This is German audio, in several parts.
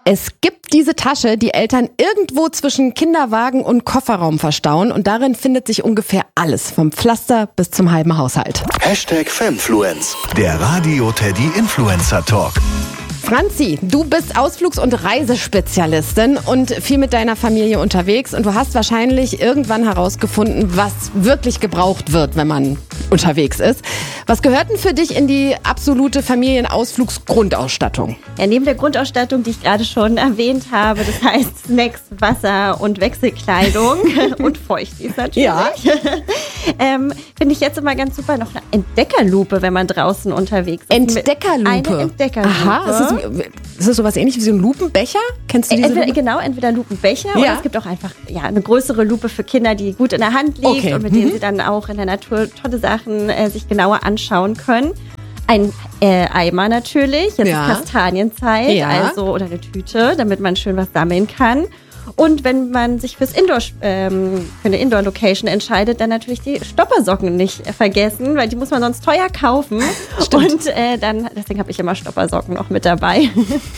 Es gibt diese Tasche, die Eltern irgendwo zwischen Kinderwagen und Kofferraum verstauen und darin findet sich ungefähr alles, vom Pflaster bis zum halben Haushalt. #Femfluence, der Radio Teddy Influencer Talk. Franzi, du bist Ausflugs- und Reisespezialistin und viel mit deiner Familie unterwegs und du hast wahrscheinlich irgendwann herausgefunden, was wirklich gebraucht wird, wenn man unterwegs ist. Was gehört denn für dich in die absolute Familienausflugsgrundausstattung? Ja, neben der Grundausstattung, die ich gerade schon erwähnt habe, das heißt Snacks, Wasser und Wechselkleidung und Feuchtis natürlich, Ja. finde ich jetzt immer ganz super noch eine Entdeckerlupe, wenn man draußen unterwegs ist. Entdeckerlupe? Eine Entdeckerlupe. Aha, ist das sowas ähnlich wie so ein Lupenbecher? Kennst du diese Lupe? Entweder Lupenbecher Ja. oder es gibt auch einfach eine größere Lupe für Kinder, die gut in der Hand liegt Okay. und mit denen sie dann auch in der Natur tolle Sachen sich genauer anschauen können. Ein Eimer natürlich, jetzt Ja. ist Kastanienzeit, Ja. oder eine Tüte, damit man schön was sammeln kann. Und wenn man sich für eine Indoor-Location entscheidet, dann natürlich die Stoppersocken nicht vergessen, weil die muss man sonst teuer kaufen. Stimmt. Und deswegen habe ich immer Stoppersocken noch mit dabei.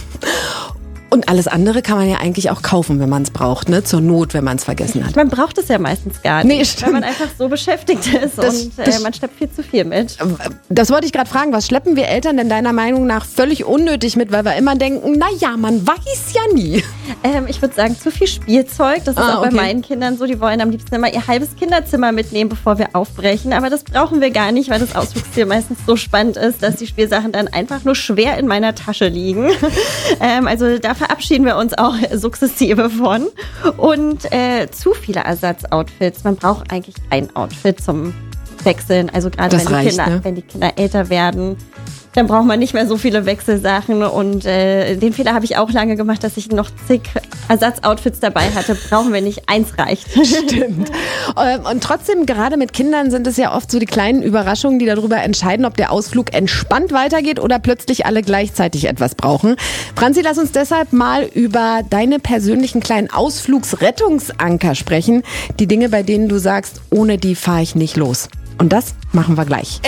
Und alles andere kann man ja eigentlich auch kaufen, wenn man es braucht, ne? Zur Not, wenn man es vergessen hat. Man braucht es ja meistens gar nicht, Nee, stimmt. weil man einfach so beschäftigt ist und man schleppt viel zu viel mit. Das wollte ich gerade fragen, was schleppen wir Eltern denn deiner Meinung nach völlig unnötig mit, weil wir immer denken, naja, man weiß ja nie. Ich würde sagen, zu viel Spielzeug. Das ist auch bei okay. meinen Kindern so. Die wollen am liebsten immer ihr halbes Kinderzimmer mitnehmen, bevor wir aufbrechen. Aber das brauchen wir gar nicht, weil das Ausflugsziel meistens so spannend ist, dass die Spielsachen dann einfach nur schwer in meiner Tasche liegen. Also da verabschieden wir uns auch sukzessive von. Und zu viele Ersatzoutfits. Man braucht eigentlich ein Outfit zum Wechseln. Also gerade wenn die Kinder älter werden, dann braucht man nicht mehr so viele Wechselsachen. Und den Fehler habe ich auch lange gemacht, dass ich noch zig Ersatzoutfits dabei hatte. Brauchen wir nicht, eins reicht. Stimmt. Und trotzdem, gerade mit Kindern sind es ja oft so die kleinen Überraschungen, die darüber entscheiden, ob der Ausflug entspannt weitergeht oder plötzlich alle gleichzeitig etwas brauchen. Franzi, lass uns deshalb mal über deine persönlichen kleinen Ausflugsrettungsanker sprechen. Die Dinge, bei denen du sagst, ohne die fahre ich nicht los. Und das machen wir gleich.